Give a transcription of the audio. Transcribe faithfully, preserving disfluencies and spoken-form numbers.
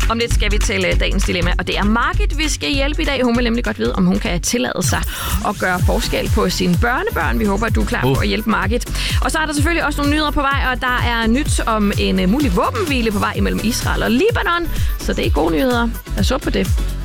Om lidt skal vi til dagens dilemma, og det er Margit, vi skal hjælpe i dag. Hun vil nemlig godt vide, om hun kan tillade sig at gøre forskel på sine børnebørn. Vi håber, at du er klar uh. på at hjælpe Margit. Og så er der selvfølgelig også nogle nyheder på vej, og der er nyt om en mulig våbenhvile på vej imellem Israel og Libanon. Så det er gode nyheder. Lad os håbe på det.